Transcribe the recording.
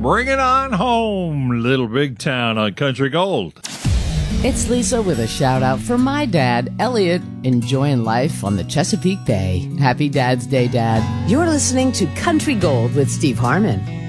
Bring it on home, Little Big Town on Country Gold. It's Lisa with a shout out for my dad, Elliot, enjoying life on the Chesapeake Bay. Happy Dad's Day, Dad. You're listening to Country Gold with Steve Harmon.